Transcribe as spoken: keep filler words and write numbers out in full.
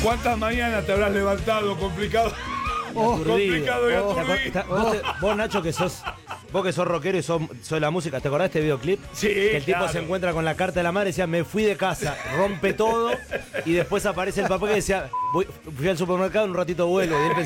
¿Cuántas mañanas te habrás levantado complicado? Oh, complicado y oh, aturdido. vos, te- vos, Nacho, que sos vos que sos rockero y sos, sos la música, ¿te acordás de este videoclip? Sí, Que el tipo claro. se encuentra con la carta de la madre y decía, me fui de casa, rompe todo, y después aparece el papá que decía, voy, fui al supermercado, un ratito vuelvo, y él